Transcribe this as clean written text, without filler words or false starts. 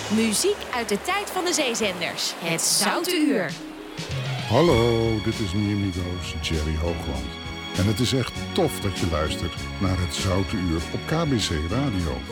Muziek uit de tijd van de zeezenders. Het Zoute Uur. Hallo, dit is Mi Amigos, Jerry Hoogland. En het is echt tof dat je luistert naar het Zoute Uur op KBC Radio.